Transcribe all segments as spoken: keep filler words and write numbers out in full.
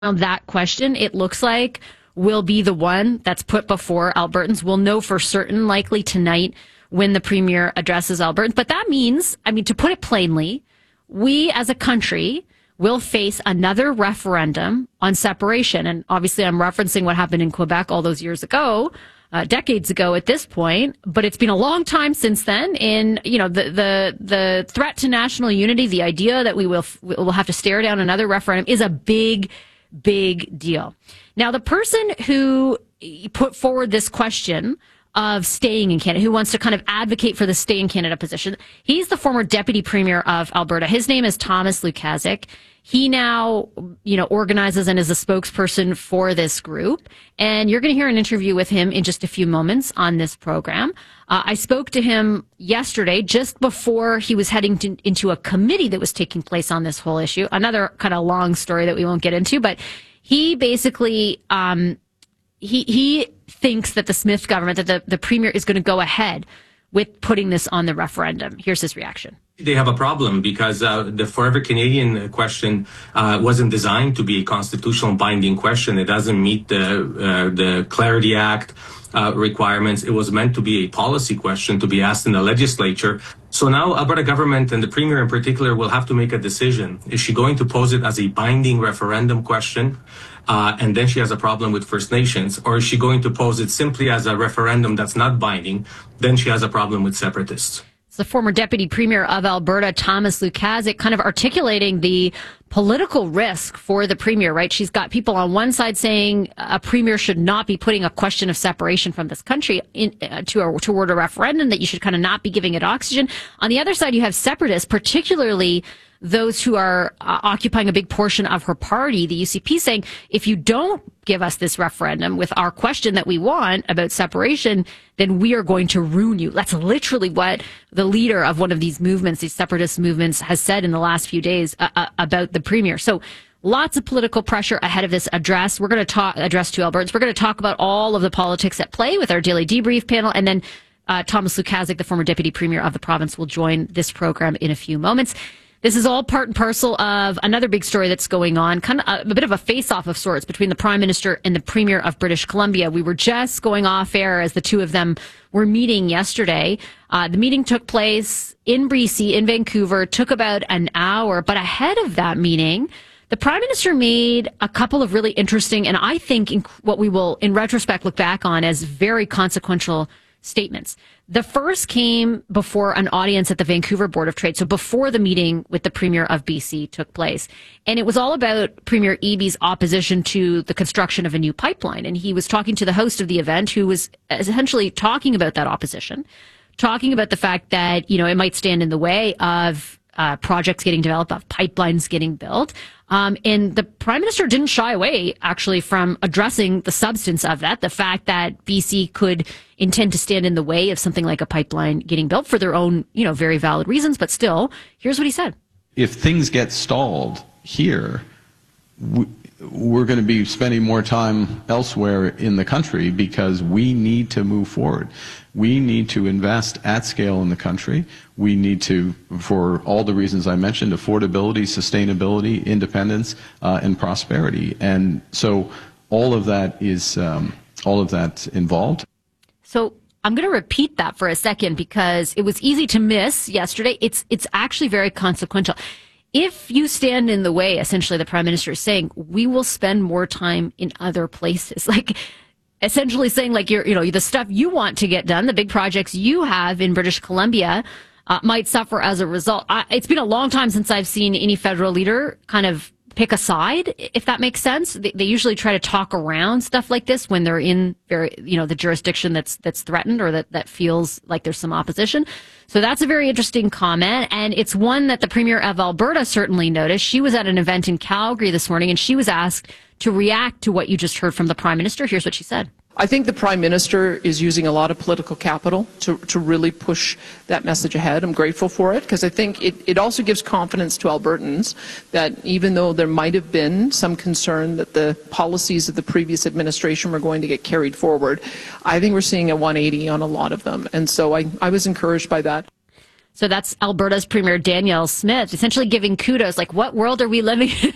that question, it looks like, will be the one that's put before Albertans. We'll know for certain likely tonight when the premier addresses Albertans. But that means, I mean, to put it plainly, we as a country will face another referendum on separation. And obviously I'm referencing what happened in Quebec all those years ago, uh, decades ago at this point, but it's been a long time since then. In, you know, the, the, the threat to national unity, the idea that we will, will have to stare down another referendum is a big, big deal. Now, the person who put forward this question of staying in Canada, who wants to kind of advocate for the stay in Canada position, he's the former deputy premier of Alberta. His name is Thomas Lukaszuk. He now, you know, organizes and is a spokesperson for this group. And you're going to hear an interview with him in just a few moments on this program. Uh, I spoke to him yesterday, just before he was heading to, into a committee that was taking place on this whole issue. Another kind of long story that we won't get into, but he basically, um, he, he thinks that the Smith government, that the, the premier is going to go ahead with putting this on the referendum. Here's his reaction. They have a problem because uh, the Forever Canadian question uh, wasn't designed to be a constitutional binding question. It doesn't meet the uh, the Clarity Act uh, requirements. It was meant to be a policy question to be asked in the legislature. So now Alberta government and the premier in particular will have to make a decision. Is she going to pose it as a binding referendum question? Uh, and then she has a problem with First Nations, or is she going to pose it simply as a referendum that's not binding? Then she has a problem with separatists. It's the former deputy premier of Alberta, Thomas Lukaszuk, kind of articulating the political risk for the premier, right? She's got people on one side saying a premier should not be putting a question of separation from this country in, uh, to a, toward a referendum, that you should kind of not be giving it oxygen. On the other side, you have separatists, particularly those who are uh, occupying a big portion of her party, the U C P, saying, if you don't give us this referendum with our question that we want about separation, then we are going to ruin you. That's literally what the leader of one of these movements, these separatist movements, has said in the last few days uh, uh, about the premier. So lots of political pressure ahead of this address. We're going to talk address to Albertans. We're going to talk about all of the politics at play with our daily debrief panel. And then uh, Thomas Lukaszuk, the former deputy premier of the province, will join this program in a few moments. This is all part and parcel of another big story that's going on, kind of a, a bit of a face-off of sorts between the Prime Minister and the Premier of British Columbia. We were just going off air as the two of them were meeting yesterday. Uh, the meeting took place in B C, in Vancouver, took about an hour. But ahead of that meeting, the Prime Minister made a couple of really interesting, and I think in what we will, in retrospect, look back on as very consequential statements. The first came before an audience at the Vancouver Board of Trade, so before the meeting with the Premier of B C took place. And it was all about Premier Eby's opposition to the construction of a new pipeline. And he was talking to the host of the event, who was essentially talking about that opposition, talking about the fact that, you know, it might stand in the way of uh, projects getting developed, of pipelines getting built. Um, and the Prime Minister didn't shy away, actually, from addressing the substance of that, the fact that B C could intend to stand in the way of something like a pipeline getting built for their own, you know, very valid reasons. But still, here's what he said. If things get stalled here, we, we're going to be spending more time elsewhere in the country, because we need to move forward. We need to invest at scale in the country. We need to, for all the reasons I mentioned, affordability, sustainability, independence, uh, and prosperity. And so all of that is, um, all of that involved. So I'm going to repeat that for a second, because it was easy to miss yesterday. It's, it's actually very consequential. If you stand in the way, essentially the Prime Minister is saying, we will spend more time in other places. Like, essentially saying, like, you're, you know, the stuff you want to get done, the big projects you have in British Columbia, uh, might suffer as a result. I, it's been a long time since I've seen any federal leader kind of pick a side, if that makes sense. They, they usually try to talk around stuff like this when they're in very, you know, the jurisdiction that's that's threatened, or that, that feels like there's some opposition. So that's a very interesting comment, and it's one that the Premier of Alberta certainly noticed. She was at an event in Calgary this morning, and she was asked to react to what you just heard from the Prime Minister. Here's what she said. I think the Prime Minister is using a lot of political capital to, to really push that message ahead. I'm grateful for it, because I think it, it also gives confidence to Albertans that even though there might have been some concern that the policies of the previous administration were going to get carried forward, I think we're seeing a one eighty on a lot of them. And so I, I was encouraged by that. So that's Alberta's Premier Danielle Smith, essentially giving kudos, like, what world are we living in?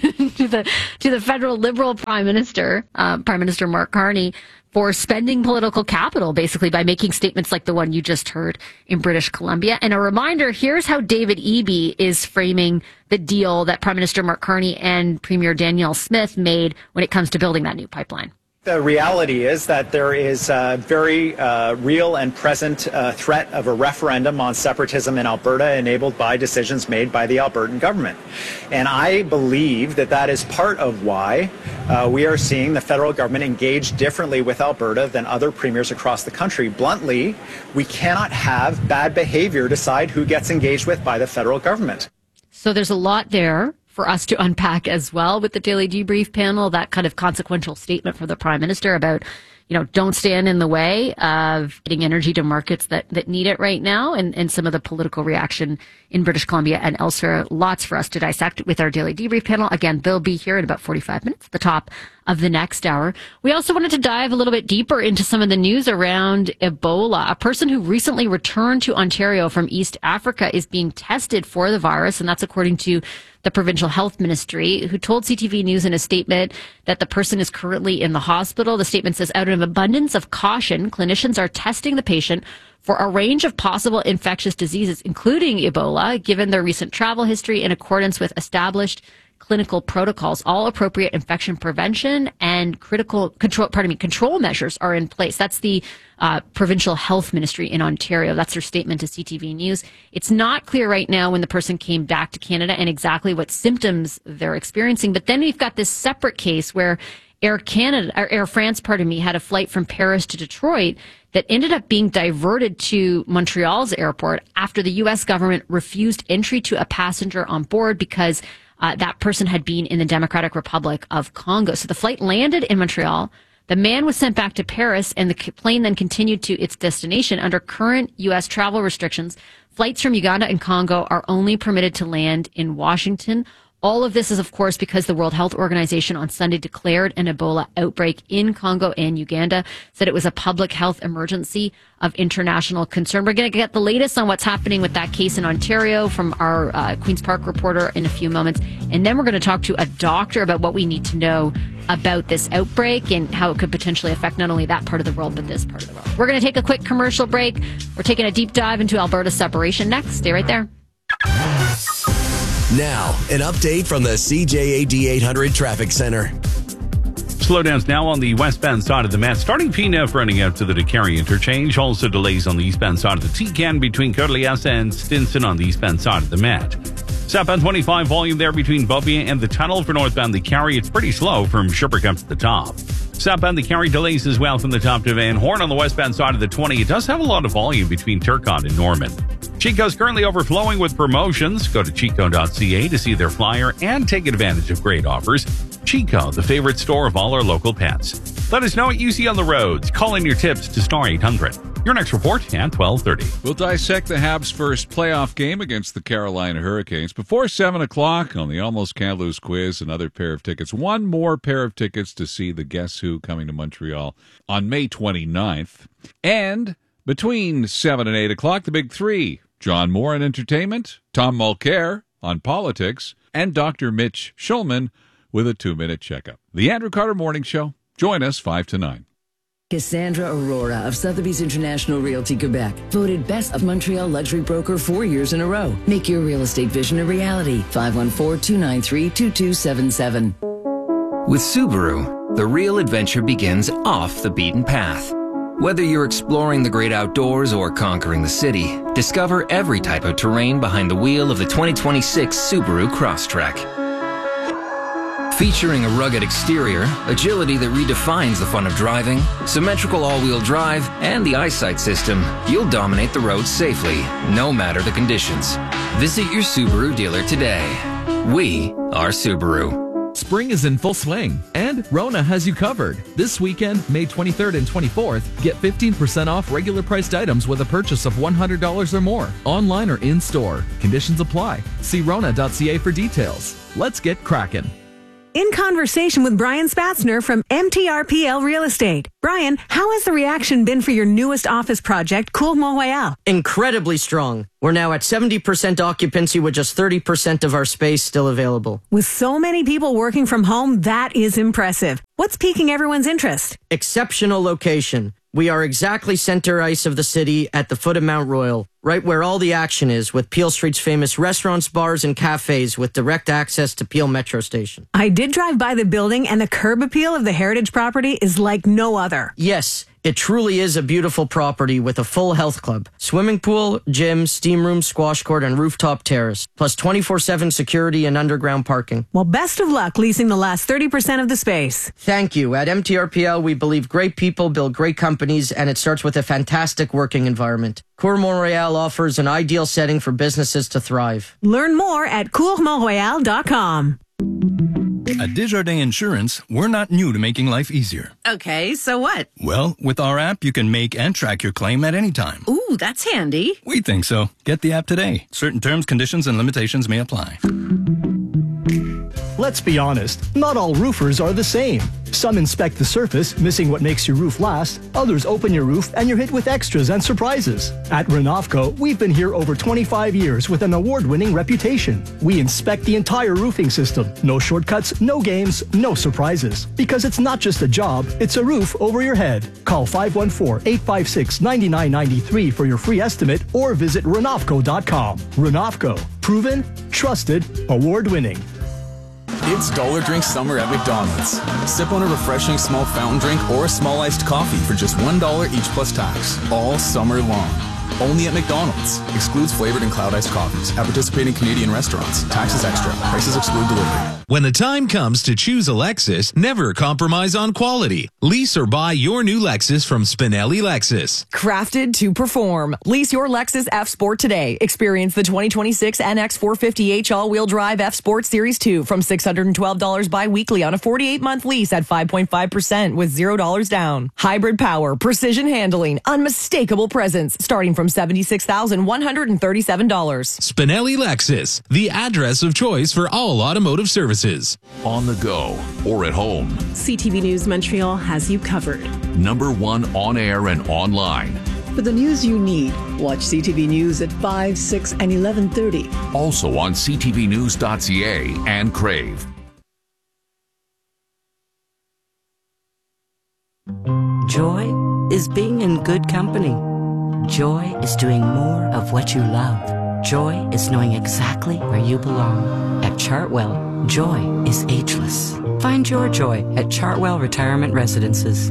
to the to the federal Liberal Prime Minister, uh, Prime Minister Mark Carney, for spending political capital, basically, by making statements like the one you just heard in British Columbia. And a reminder, here's how David Eby is framing the deal that Prime Minister Mark Carney and Premier Danielle Smith made when it comes to building that new pipeline. The reality is that there is a very uh, real and present uh, threat of a referendum on separatism in Alberta enabled by decisions made by the Albertan government. And I believe that that is part of why uh, we are seeing the federal government engage differently with Alberta than other premiers across the country. Bluntly, we cannot have bad behavior decide who gets engaged with by the federal government. So there's a lot there for us to unpack as well with the Daily Debrief panel, that kind of consequential statement from the Prime Minister about, you know, don't stand in the way of getting energy to markets that, that need it right now, and, and some of the political reaction in British Columbia and elsewhere. Lots for us to dissect with our Daily Debrief panel. Again, they'll be here in about forty-five minutes at the top of the next hour. We also wanted to dive a little bit deeper into some of the news around Ebola. A person who recently returned to Ontario from East Africa is being tested for the virus, and that's according to the provincial health ministry, who told C T V News in a statement that the person is currently in the hospital. The statement says, out of abundance of caution, clinicians are testing the patient for a range of possible infectious diseases, including Ebola, given their recent travel history, in accordance with established clinical protocols. All appropriate infection prevention and critical control, pardon me, control measures are in place. That's the uh, provincial health ministry in Ontario. That's their statement to C T V News. It's not clear right now when the person came back to Canada and exactly what symptoms they're experiencing. But then we've got this separate case where Air Canada, or Air France, pardon me, had a flight from Paris to Detroit that ended up being diverted to Montreal's airport after the U S government refused entry to a passenger on board because Uh, that person had been in the Democratic Republic of Congo. So the flight landed in Montreal. The man was sent back to Paris, and the plane then continued to its destination. Under current U S travel restrictions, flights from Uganda and Congo are only permitted to land in Washington. All of this is, of course, because the World Health Organization on Sunday declared an Ebola outbreak in Congo and Uganda, said it was a public health emergency of international concern. We're going to get the latest on what's happening with that case in Ontario from our uh, Queen's Park reporter in a few moments. And then we're going to talk to a doctor about what we need to know about this outbreak and how it could potentially affect not only that part of the world, but this part of the world. We're going to take a quick commercial break. We're taking a deep dive into Alberta's separation next. Stay right there. Now, an update from the C J A D eight hundred Traffic Center. Slowdowns now on the westbound side of the Met, starting P N F running out to the DeCarry interchange. Also delays on the eastbound side of the T C A N between Côte-Liesse and Stinson on the eastbound side of the Met. Southbound twenty-five volume there between Beaubien and the tunnel. For northbound the Carry, it's pretty slow from Sherbrooke up to the top. Southbound the Carry delays as well from the top to Van Horn. On the westbound side of the twenty, it does have a lot of volume between Turcotte and Norman. Chico's currently overflowing with promotions. Go to chico dot c a to see their flyer and take advantage of great offers. Chico, the favorite store of all our local pets. Let us know what you see on the roads. Call in your tips to Star eight hundred. Your next report at twelve thirty. We'll dissect the Habs' first playoff game against the Carolina Hurricanes. Before seven o'clock on the Almost Can't Lose quiz, another pair of tickets. One more pair of tickets to see the Guess Who coming to Montreal on May twenty-ninth. And between seven and eight o'clock, the big three. John Moore on entertainment, Tom Mulcair on politics, and Doctor Mitch Schulman with a two-minute checkup. The Andrew Carter Morning Show. Join us five to nine. Cassandra Aurora of Sotheby's International Realty Quebec, voted Best of Montreal Luxury Broker four years in a row. Make your real estate vision a reality. five one four, two nine three, two two seven seven. With Subaru, the real adventure begins off the beaten path. Whether you're exploring the great outdoors or conquering the city, discover every type of terrain behind the wheel of the twenty twenty-six Subaru Crosstrek. Featuring a rugged exterior, agility that redefines the fun of driving, symmetrical all-wheel drive, and the eyesight system, you'll dominate the roads safely, no matter the conditions. Visit your Subaru dealer today. We are Subaru. Spring is in full swing, and Rona has you covered. This weekend, May twenty-third and twenty-fourth, get fifteen percent off regular priced items with a purchase of one hundred dollars or more, online or in-store. Conditions apply. See rona dot c a for details. Let's get cracking. in conversation with Brian Spatzner from M T R P L Real Estate. Brian, how has the reaction been for your newest office project, Cour Mont-Royal? Incredibly strong. We're now at seventy percent occupancy with just thirty percent of our space still available. With so many people working from home, that is impressive. What's piquing everyone's interest? Exceptional location. We are exactly center ice of the city at the foot of Mount Royal, right where all the action is, with Peel Street's famous restaurants, bars, and cafes with direct access to Peel Metro Station. I did drive by the building, and the curb appeal of the heritage property is like no other. Yes, it truly is a beautiful property with a full health club, swimming pool, gym, steam room, squash court, and rooftop terrace, plus twenty-four seven security and underground parking. Well, best of luck leasing the last thirty percent of the space. Thank you. At M T R P L, we believe great people build great companies, and it starts with a fantastic working environment. Cour Mont-Royal offers an ideal setting for businesses to thrive. Learn more at cour mont royal dot com. At Desjardins Insurance, we're not new to making life easier. Okay, so what? Well, with our app, you can make and track your claim at any time. Ooh, that's handy. We think so. Get the app today. Certain terms, conditions, and limitations may apply. Let's be honest, not all roofers are the same. Some inspect the surface, missing what makes your roof last. Others open your roof and you're hit with extras and surprises. At Renovco, we've been here over twenty-five years with an award-winning reputation. We inspect the entire roofing system. No shortcuts, no games, no surprises. Because it's not just a job, it's a roof over your head. Call five one four, eight five six, nine nine nine three for your free estimate or visit renovco dot com. Renovco. Proven, trusted, award-winning. It's Dollar Drink Summer at McDonald's. Sip on a refreshing small fountain drink or a small iced coffee for just one dollar each plus tax, all summer long. Only at McDonald's. Excludes flavored and cloud iced coffees. At participating Canadian restaurants. Taxes extra. Prices exclude delivery. When the time comes to choose a Lexus, never compromise on quality. Lease or buy your new Lexus from Spinelli Lexus. Crafted to perform. Lease your Lexus F Sport today. Experience the twenty twenty-six N X four fifty H all-wheel drive F Sport Series two from six hundred twelve dollars bi-weekly on a forty-eight month lease at five point five percent with zero dollars down. Hybrid power, precision handling, unmistakable presence, starting from seventy-six thousand one hundred thirty-seven dollars. Spinelli Lexus, the address of choice for all automotive services. On the go or at home, C T V News Montreal has you covered. Number one on air and online. For the news you need, watch C T V News at five, six, and eleven thirty. Also on c t v news dot c a and Crave. Joy is being in good company. Joy is doing more of what you love. Joy is knowing exactly where you belong. At Chartwell, joy is ageless. Find your joy at Chartwell Retirement Residences.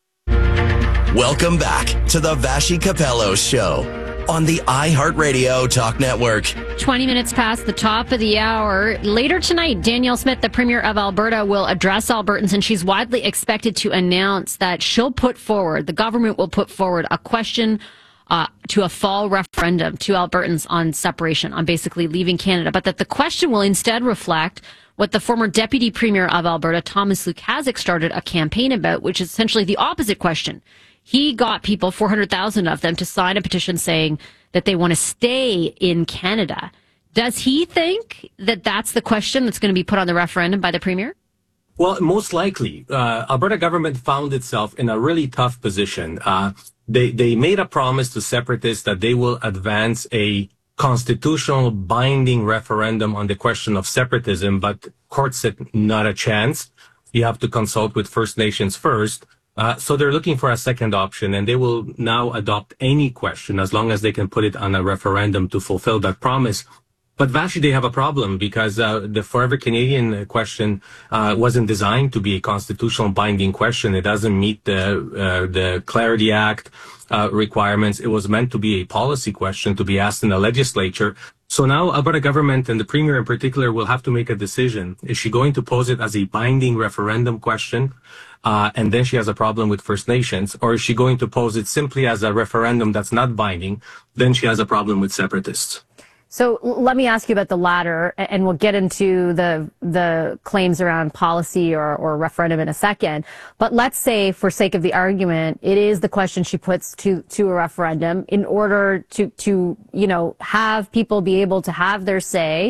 Welcome back to the Vashi Capello Show on the iHeartRadio Talk Network. twenty minutes past the top of the hour. Later tonight, Danielle Smith, the Premier of Alberta, will address Albertans, and she's widely expected to announce that she'll put forward, the government will put forward a question uh, to a fall referendum to Albertans on separation, on basically leaving Canada, but that the question will instead reflect what the former Deputy Premier of Alberta, Thomas Lukaszuk, started a campaign about, which is essentially the opposite question. He got people, four hundred thousand of them, to sign a petition saying that they want to stay in Canada. Does he think that that's the question that's going to be put on the referendum by the Premier? Well, most likely. Uh, Alberta government found itself in a really tough position. Uh, they, they made a promise to separatists that they will advance a constitutional binding referendum on the question of separatism, but courts said not a chance. You have to consult with First Nations first. Uh, so they're looking for a second option, and they will now adopt any question as long as they can put it on a referendum to fulfill that promise. But Vashi, they have a problem because uh, the Forever Canadian question uh, wasn't designed to be a constitutional binding question. It doesn't meet the uh, the Clarity Act uh, requirements. It was meant to be a policy question to be asked in the legislature. So now Alberta government and the Premier in particular will have to make a decision. Is she going to pose it as a binding referendum question? Uh, and then she has a problem with First Nations, or is she going to pose it simply as a referendum that's not binding? Then she has a problem with separatists. So let me ask you about the latter, and we'll get into the the claims around policy or, or referendum in a second. But let's say, for sake of the argument, it is the question she puts to to a referendum in order to to you know have people be able to have their say.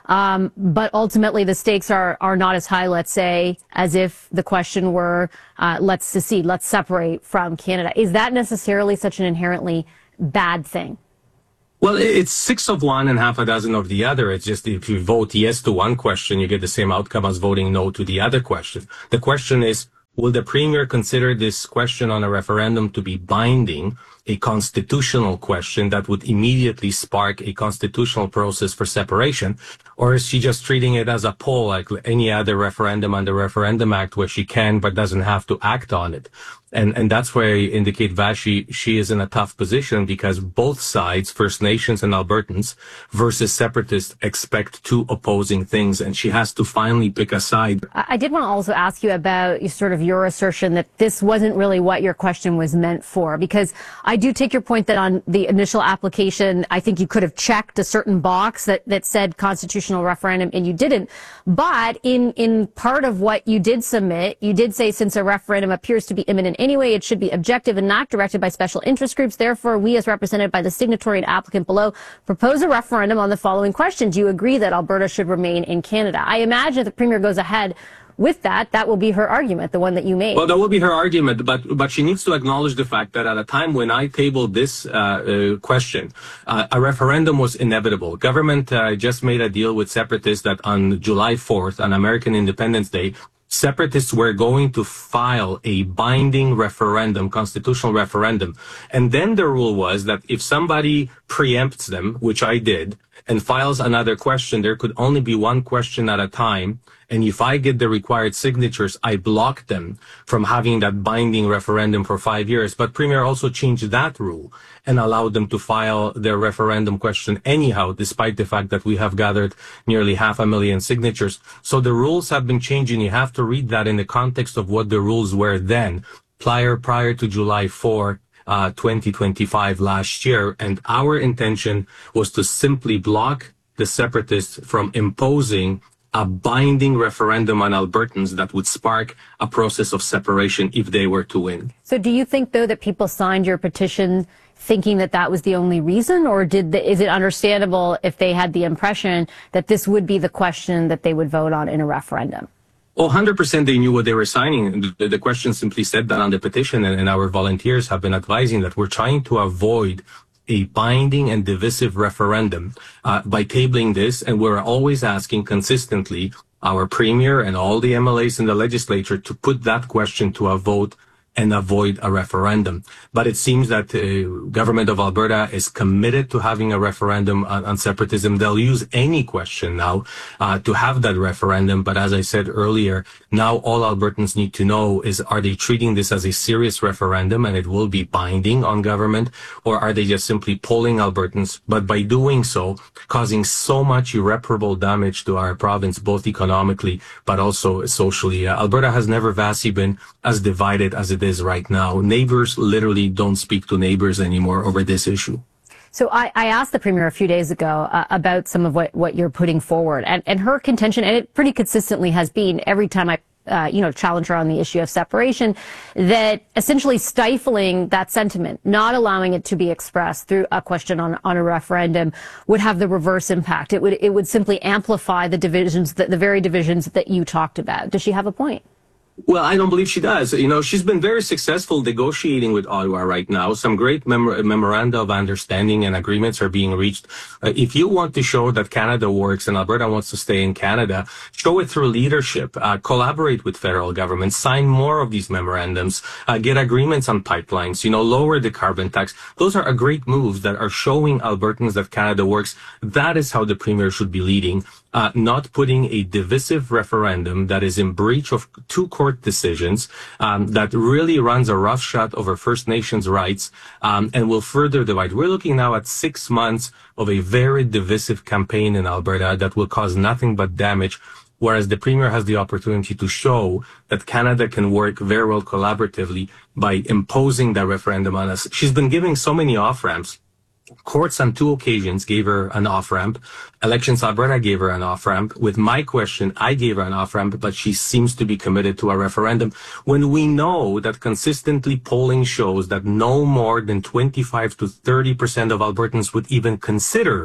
Um, but ultimately, the stakes are are not as high, let's say, as if the question were, uh, let's secede, let's separate from Canada. Is that necessarily such an inherently bad thing? Well, it's six of one and half a dozen of the other. It's just if you vote yes to one question, you get the same outcome as voting no to the other question. The question is, will the Premier consider this question on a referendum to be binding, a constitutional question that would immediately spark a constitutional process for separation? Or is she just treating it as a poll like any other referendum under Referendum Act where she can but doesn't have to act on it? And, and that's where I indicate Vashi, she is in a tough position because both sides, First Nations and Albertans versus separatists, expect two opposing things, and she has to finally pick a side. I did want to also ask you about sort of your assertion that this wasn't really what your question was meant for, because I do take your point that on the initial application, I think you could have checked a certain box that, that said constitutional referendum, and you didn't. But in, in part of what you did submit, you did say since a referendum appears to be imminent anyway, it should be objective and not directed by special interest groups. Therefore, we as represented by the signatory and applicant below propose a referendum on the following question. Do you agree that Alberta should remain in Canada? I imagine if the Premier goes ahead with that, that will be her argument, the one that you made. Well, that will be her argument, but but she needs to acknowledge the fact that at a time when I tabled this uh, uh, question, uh, a referendum was inevitable. Government uh, just made a deal with separatists that on July fourth, on American Independence Day, separatists were going to file a binding referendum, constitutional referendum. And then the rule was that if somebody preempts them, which I did, and files another question, there could only be one question at a time. And if I get the required signatures, I block them from having that binding referendum for five years. But Premier also changed that rule and allowed them to file their referendum question anyhow, despite the fact that we have gathered nearly half a million signatures. So the rules have been changing. You have to read that in the context of what the rules were then, prior, prior to July fourth. Uh, twenty twenty-five last year, and our intention was to simply block the separatists from imposing a binding referendum on Albertans that would spark a process of separation if they were to win. So do you think, though, that people signed your petition thinking that that was the only reason, or did the, is it understandable if they had the impression that this would be the question that they would vote on in a referendum? Oh, one hundred percent they knew what they were signing. The, the question simply said that on the petition, and, and our volunteers have been advising that we're trying to avoid a binding and divisive referendum uh, by tabling this, and we're always asking consistently our Premier and all the M L As in the legislature to put that question to a vote and avoid a referendum. But it seems that the uh, government of Alberta is committed to having a referendum on, on separatism. They'll use any question now uh, to have that referendum. But as I said earlier, now all Albertans need to know is, are they treating this as a serious referendum and it will be binding on government, or are they just simply polling Albertans, but by doing so, causing so much irreparable damage to our province, both economically but also socially? Uh, Alberta has never, Vasi, been as divided as it is right now. Neighbors literally don't speak to neighbors anymore over this issue. So I, I asked the Premier a few days ago uh, about some of what, what you're putting forward, and, and her contention, and it pretty consistently has been every time I Uh, you know, challenge her on the issue of separation, that essentially stifling that sentiment, not allowing it to be expressed through a question on, on a referendum, would have the reverse impact. It would, it would simply amplify the divisions, the, the very divisions that you talked about. Does she have a point? Well, I don't believe she does. You know, she's been very successful negotiating with Ottawa right now. Some great mem- memoranda of understanding and agreements are being reached. Uh, if you want to show that Canada works and Alberta wants to stay in Canada, show it through leadership, uh, collaborate with federal government, sign more of these memorandums, uh, get agreements on pipelines, you know, lower the carbon tax. Those are a great moves that are showing Albertans that Canada works. That is how the Premier should be leading. Uh, not putting a divisive referendum that is in breach of two court decisions, um, that really runs a roughshod over First Nations rights, um, and will further divide. We're looking now at six months of a very divisive campaign in Alberta that will cause nothing but damage, whereas the Premier has the opportunity to show that Canada can work very well collaboratively by imposing that referendum on us. She's been giving so many off-ramps. Courts on two occasions gave her an off-ramp. Elections Alberta gave her an off-ramp. With my question, I gave her an off-ramp, but she seems to be committed to a referendum. When we know that consistently polling shows that no more than twenty-five to thirty percent of Albertans would even consider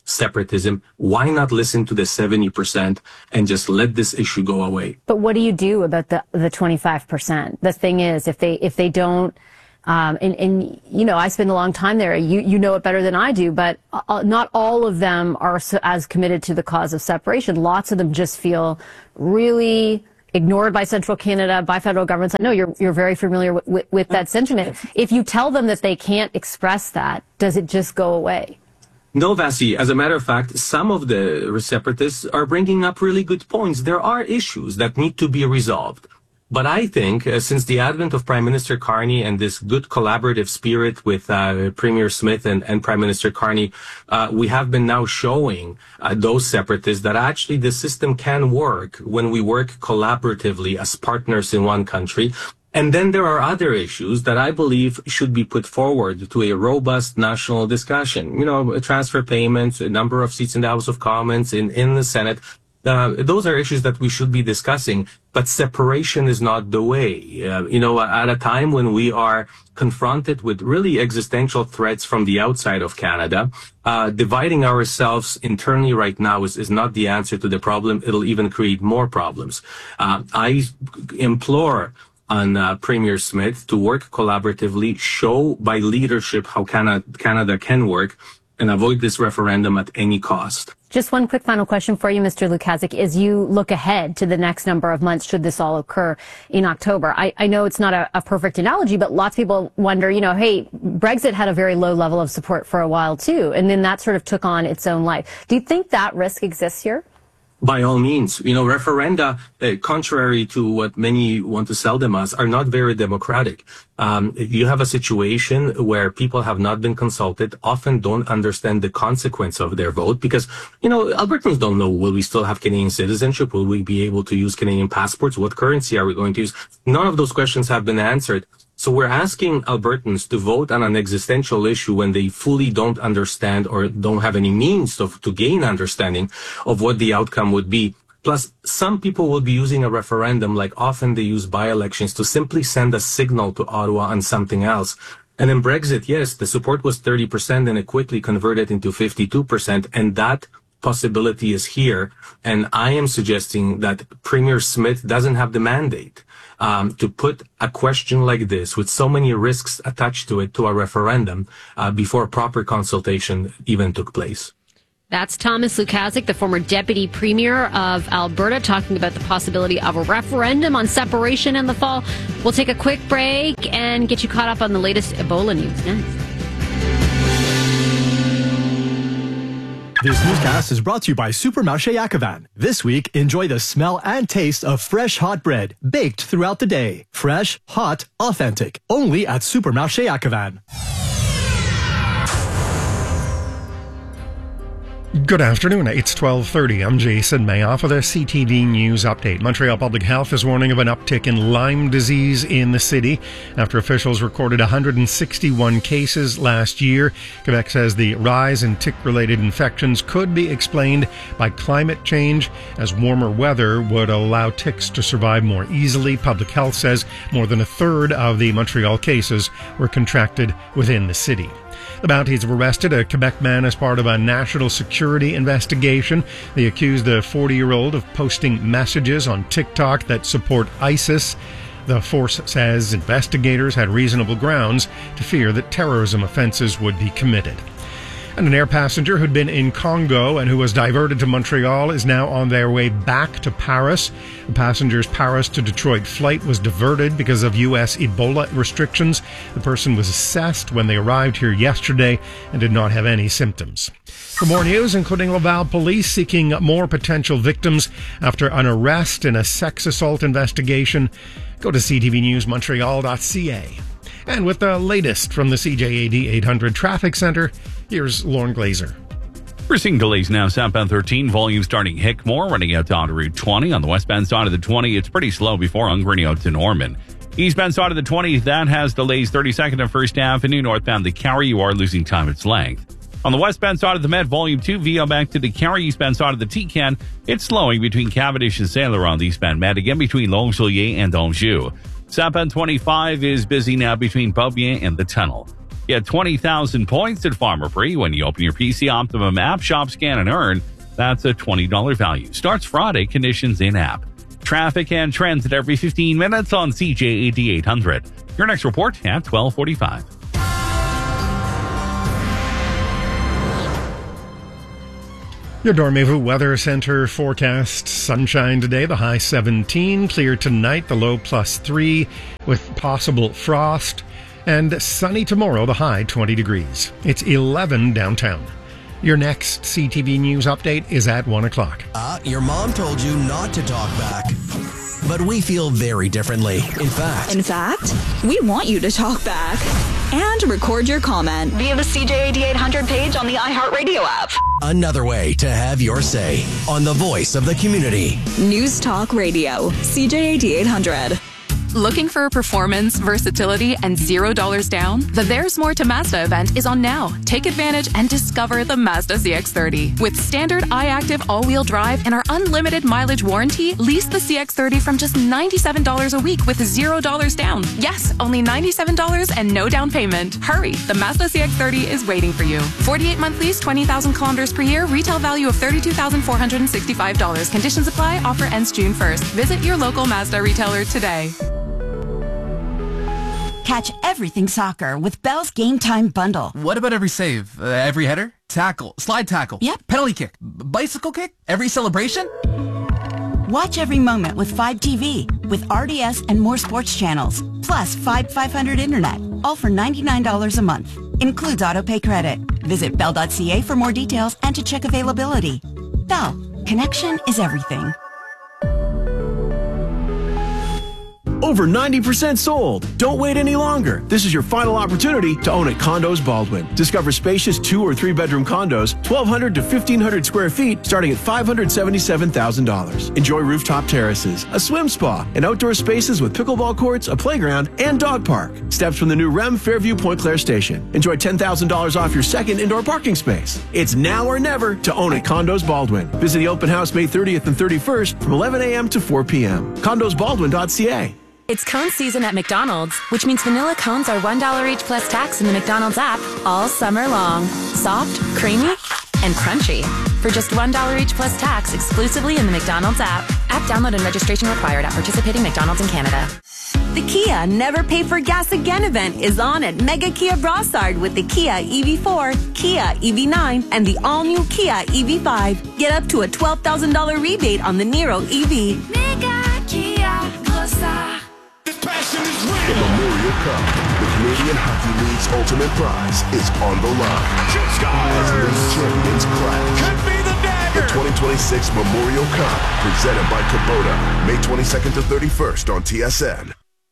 separatism. Why not listen to the seventy percent and just let this issue go away? But what do you do about the the twenty-five percent? The thing is, if they if they don't, um, and, and you know, I spend a long time there. You you know it better than I do, but uh, not all of them are so, as committed to the cause of separation. Lots of them just feel really ignored by Central Canada, by federal governments. I know you're you're very familiar with, with, with that sentiment. If you tell them that they can't express that, does it just go away? No, Vasi. As a matter of fact, some of the separatists are bringing up really good points. There are issues that need to be resolved. But I think uh, since the advent of Prime Minister Carney and this good collaborative spirit with uh, Premier Smith and, and Prime Minister Carney, uh, we have been now showing uh, those separatists that actually the system can work when we work collaboratively as partners in one country. And then there are other issues that I believe should be put forward to a robust national discussion. You know, transfer payments, a number of seats in the House of Commons, in, in the Senate. Uh, those are issues that we should be discussing, but separation is not the way. Uh, you know, at a time when we are confronted with really existential threats from the outside of Canada, uh, dividing ourselves internally right now is, is not the answer to the problem. It'll even create more problems. Uh, I implore on uh, Premier Smith to work collaboratively, show by leadership how Canada, Canada can work, and avoid this referendum at any cost. Just one quick final question for you, Mister Lukaszuk. As you look ahead to the next number of months, should this all occur in October, I, I know it's not a, a perfect analogy, but lots of people wonder, you know, hey, Brexit had a very low level of support for a while too, and then that sort of took on its own life. Do you think that risk exists here? By all means, you know, referenda, uh, contrary to what many want to sell them as, are not very democratic. Um, you have a situation where people have not been consulted, often don't understand the consequence of their vote because, you know, Albertans don't know, will we still have Canadian citizenship? Will we be able to use Canadian passports? What currency are we going to use? None of those questions have been answered. So we're asking Albertans to vote on an existential issue when they fully don't understand or don't have any means to, to gain understanding of what the outcome would be. Plus, some people will be using a referendum, like often they use by-elections, to simply send a signal to Ottawa on something else. And in Brexit, yes, the support was thirty percent and it quickly converted into fifty-two percent. And that possibility is here. And I am suggesting that Premier Smith doesn't have the mandate Um, to put a question like this with so many risks attached to it to a referendum uh, before proper consultation even took place. That's Thomas Lukaszuk, the former deputy premier of Alberta, talking about the possibility of a referendum on separation in the fall. We'll take a quick break and get you caught up on the latest Ebola news next. This newscast is brought to you by Supermarché Yakavan. This week, enjoy the smell and taste of fresh hot bread, baked throughout the day. Fresh, hot, authentic. Only at Supermarché Yakavan. Good afternoon. It's twelve thirty. I'm Jason Mayoff with a C T V News update. Montreal Public Health is warning of an uptick in Lyme disease in the city after officials recorded one hundred sixty-one cases last year. Quebec says the rise in tick-related infections could be explained by climate change, as warmer weather would allow ticks to survive more easily. Public Health says more than a third of the Montreal cases were contracted within the city. The Mounties have arrested a Quebec man as part of a national security investigation. They accused the forty-year-old of posting messages on TikTok that support ISIS. The force says investigators had reasonable grounds to fear that terrorism offenses would be committed. And an air passenger who'd been in Congo and who was diverted to Montreal is now on their way back to Paris. The passenger's Paris to Detroit flight was diverted because of U S Ebola restrictions. The person was assessed when they arrived here yesterday and did not have any symptoms. For more news, including Laval police seeking more potential victims after an arrest in a sex assault investigation, go to c t v news montreal dot c a. And with the latest from the C J A D eight hundred Traffic Center, here's Lauren Glazer. We're seeing delays now. Southbound thirteen, volume starting Hickmore, running out to Route twenty. On the westbound side of the twenty, it's pretty slow before running out to Norman. Eastbound side of the twenty, that has delays thirty-second and First Avenue. Northbound the Carry, you are losing time its length. On the westbound side of the Met, volume two, via back to the Carry. Eastbound side of the T-Can, it's slowing between Cavendish and Saint Laurent on the eastbound Met, again between Longueuil and Anjou. Southbound twenty-five is busy now between Beaubien and the Tunnel. Get twenty thousand points at Pharma Free when you open your P C Optimum app, shop, scan, and earn. That's a twenty dollars value. Starts Friday. Conditions in-app. Traffic and transit every fifteen minutes on C J A D eight hundred. Your next report at twelve forty-five. Your Dormevu Weather Center forecast: sunshine today, the high seventeen, clear tonight, the low plus three, with possible frost, and sunny tomorrow, the high twenty degrees. It's eleven downtown. Your next C T V News update is at one o'clock. Uh, your mom told you not to talk back. But we feel very differently. In fact... In fact, we want you to talk back and record your comment via the C J A D eight hundred page on the iHeartRadio app. Another way to have your say on the voice of the community. News Talk Radio, C J A D eight hundred. Looking for performance, versatility, and zero dollars down? The There's More to Mazda event is on now. Take advantage and discover the Mazda C X thirty. With standard iActive all-wheel drive and our unlimited mileage warranty, lease the C X thirty from just ninety-seven dollars a week with zero dollars down. Yes, only ninety-seven dollars and no down payment. Hurry, the Mazda C X thirty is waiting for you. forty-eight month lease, twenty thousand kilometers per year, retail value of thirty-two thousand four hundred sixty-five dollars. Conditions apply, offer ends June first. Visit your local Mazda retailer today. Catch everything soccer with Bell's Game Time Bundle. What about every save? Uh, every header? Tackle? Slide tackle? Yep. Penalty kick? B- bicycle kick? Every celebration? Watch every moment with five T V, with R D S and more sports channels, plus five five hundred internet, all for ninety-nine dollars a month. Includes autopay credit. Visit bell dot c a for more details and to check availability. Bell, connection is everything. Over ninety percent sold. Don't wait any longer. This is your final opportunity to own at Condos Baldwin. Discover spacious two or three bedroom condos, twelve hundred to fifteen hundred square feet, starting at five hundred seventy-seven thousand dollars. Enjoy rooftop terraces, a swim spa, and outdoor spaces with pickleball courts, a playground, and dog park. Steps from the new R E M Fairview Point Claire station. Enjoy ten thousand dollars off your second indoor parking space. It's now or never to own at Condos Baldwin. Visit the open house May thirtieth and thirty-first from eleven a.m. to four p.m. condos baldwin dot c a. It's cone season at McDonald's, which means vanilla cones are one dollar each plus tax in the McDonald's app all summer long. Soft, creamy, and crunchy. For just one dollar each plus tax exclusively in the McDonald's app. App download and registration required at participating McDonald's in Canada. The Kia Never Pay for Gas Again event is on at Mega Kia Brossard with the Kia E V four, Kia E V nine, and the all-new Kia E V five. Get up to a twelve thousand dollars rebate on the Niro E V. Mega Kia Brossard. The Memorial Cup, the Canadian Hockey League's ultimate prize, is on the line. As league champions clash. Could be the dagger. The twenty twenty-six Memorial Cup, presented by Kubota, May twenty-second to thirty-first on T S N.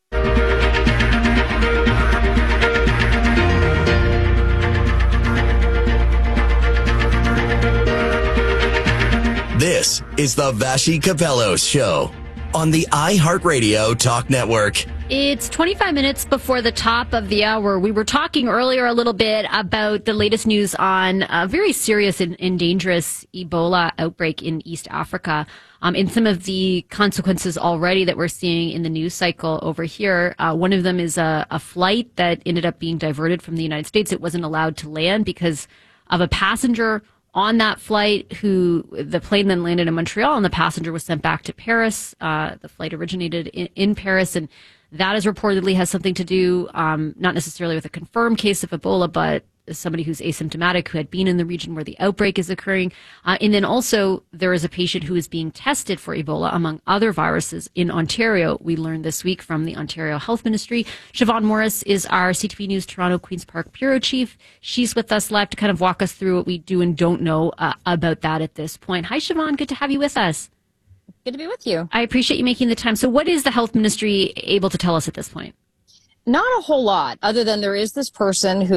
This is the Vashi Capello Show on the iHeartRadio Talk Network. It's twenty-five minutes before the top of the hour. We were talking earlier a little bit about the latest news on a very serious and, and dangerous Ebola outbreak in East Africa. Um, and some of the consequences already that we're seeing in the news cycle over here. Uh, one of them is a, a flight that ended up being diverted from the United States. It wasn't allowed to land because of a passenger on that flight who the plane then landed in Montreal and the passenger was sent back to Paris. Uh, the flight originated in, in Paris, and that is reportedly has something to do, um, not necessarily with a confirmed case of Ebola, but somebody who's asymptomatic who had been in the region where the outbreak is occurring. Uh, and then also there is a patient who is being tested for Ebola, among other viruses, in Ontario. We learned this week from the Ontario Health Ministry. Siobhan Morris is our C T V News Toronto Queen's Park Bureau Chief. She's with us live to kind of walk us through what we do and don't know uh, about that at this point. Hi, Siobhan. Good to have you with us. Good to be with you. I appreciate you making the time. So what is the Health Ministry able to tell us at this point? Not a whole lot, other than there is this person who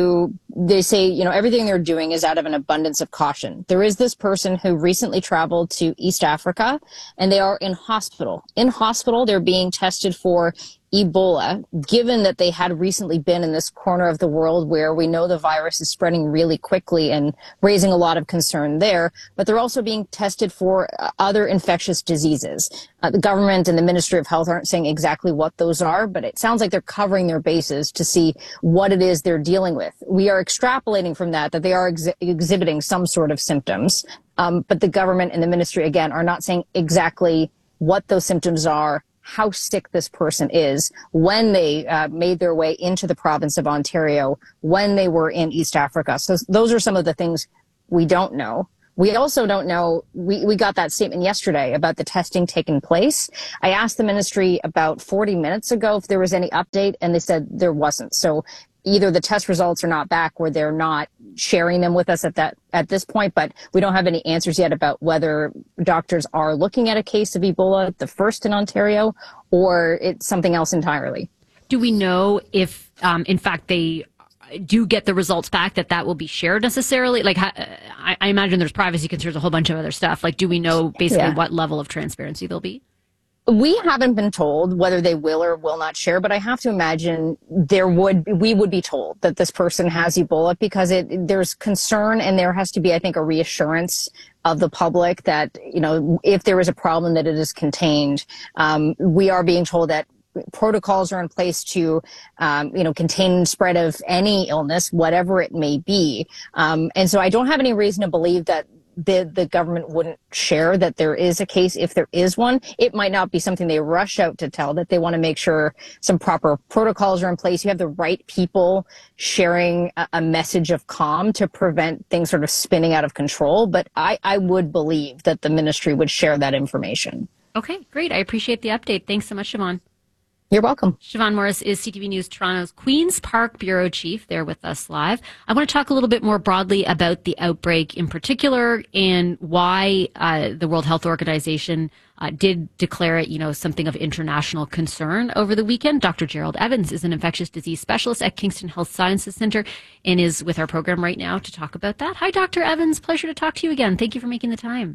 they say, you know, everything they're doing is out of an abundance of caution. There is this person who recently traveled to East Africa, and they are in hospital. In hospital, they're being tested for Ebola, given that they had recently been in this corner of the world where we know the virus is spreading really quickly and raising a lot of concern there, but they're also being tested for uh, other infectious diseases. Uh, the government and the Ministry of Health aren't saying exactly what those are, but it sounds like they're covering their bases to see what it is they're dealing with. We are extrapolating from that that they are ex- exhibiting some sort of symptoms, um, but the government and the ministry, again, are not saying exactly what those symptoms are, how sick this person is, when they uh, made their way into the province of Ontario, when they were in East Africa. So those are some of the things we don't know. We also don't know, we, we got that statement yesterday about the testing taking place. I asked the ministry about forty minutes ago if there was any update, and they said there wasn't. So either the test results are not back or they're not sharing them with us at that at this point, but we don't have any answers yet about whether doctors are looking at a case of Ebola, the first in Ontario, or it's something else entirely. Do we know if, um, in fact, they do get the results back, that that will be shared necessarily? Like, I, I imagine there's privacy concerns, a whole bunch of other stuff. Like, do we know basically Yeah. what level of transparency there'll be? We haven't been told whether they will or will not share, but I have to imagine there would we would be told that this person has Ebola, because it there's concern, and there has to be, I think, a reassurance of the public that, you know, if there is a problem, that it is contained. Um, we are being told that protocols are in place to, um, you know, contain spread of any illness, whatever it may be. Um, and so I don't have any reason to believe that the the government wouldn't share that there is a case if there is one. It might not be something they rush out to tell, that they want to make sure some proper protocols are in place. You have the right people sharing a, a message of calm to prevent things sort of spinning out of control. But I, I would believe that the ministry would share that information. Okay, great. I appreciate the update. Thanks so much, Siobhan. You're welcome. Siobhan Morris is C T V News Toronto's Queen's Park Bureau Chief. There with us live. I want to talk a little bit more broadly about the outbreak in particular, and why uh, the World Health Organization uh, did declare it, you know, something of international concern over the weekend. Doctor Gerald Evans is an infectious disease specialist at Kingston Health Sciences Centre and is with our program right now to talk about that. Hi, Doctor Evans. Pleasure to talk to you again. Thank you for making the time.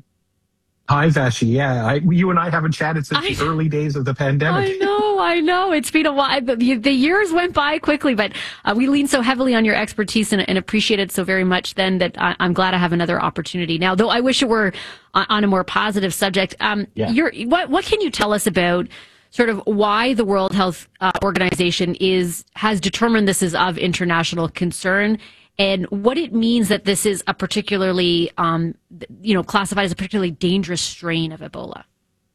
Hi, Vashi. Yeah, I, you and I haven't chatted since I, the early days of the pandemic. I know, I know. It's been a while. The, the years went by quickly, but uh, we lean so heavily on your expertise and, and appreciate it so very much then that I, I'm glad I have another opportunity now, though I wish it were on, on a more positive subject. Um, Yeah. you're, what, what can you tell us about sort of why the World Health uh, Organization is has determined this is of international concern, and what it means that this is a particularly, um, you know, classified as a particularly dangerous strain of Ebola?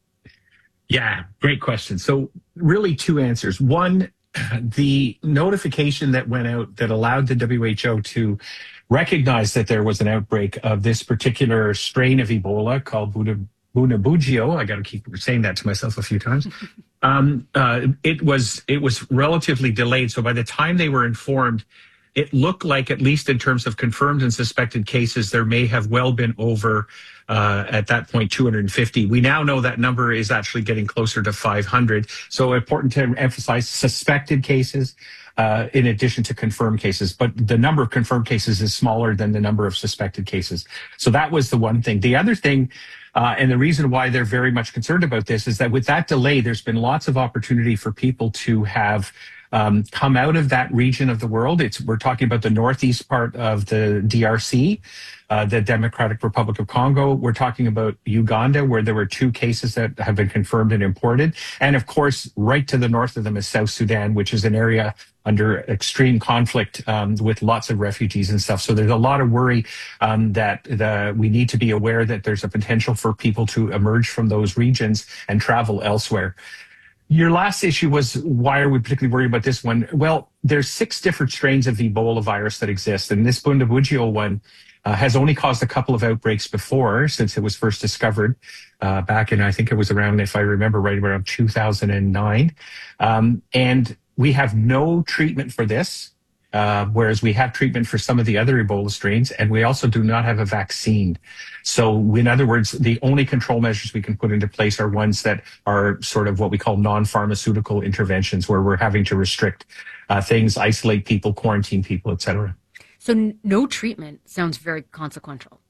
Yeah, great question. So really two answers. One, the notification that went out that allowed the W H O to recognize that there was an outbreak of this particular strain of Ebola called Buna- Bunabugio. I got to keep saying that to myself a few times. Um, uh, it was it was relatively delayed. So by the time they were informed, it looked like, at least in terms of confirmed and suspected cases, there may have well been over, uh, at that point, two hundred fifty. We now know that number is actually getting closer to five hundred. So important to emphasize suspected cases, uh, in addition to confirmed cases. But the number of confirmed cases is smaller than the number of suspected cases. So that was the one thing. The other thing, uh, and the reason why they're very much concerned about this, is that with that delay, there's been lots of opportunity for people to have Um, come out of that region of the world. It's we're talking about the northeast part of the D R C, uh, the Democratic Republic of Congo. We're talking about Uganda, where there were two cases that have been confirmed and imported. And of course, right to the north of them is South Sudan, which is an area under extreme conflict, um, with lots of refugees and stuff. So there's a lot of worry um, that the, we need to be aware that there's a potential for people to emerge from those regions and travel elsewhere. Your last issue was, why are we particularly worried about this one? Well, there's six different strains of Ebola virus that exist, and this Bundibugyo one uh, has only caused a couple of outbreaks before, since it was first discovered uh, back in, I think it was around, if I remember right, around two thousand nine. Um, and we have no treatment for this, uh, whereas we have treatment for some of the other Ebola strains, and we also do not have a vaccine. So in other words, the only control measures we can put into place are ones that are sort of what we call non-pharmaceutical interventions, where we're having to restrict uh, things, isolate people, quarantine people, et cetera. So n- no treatment sounds very consequential.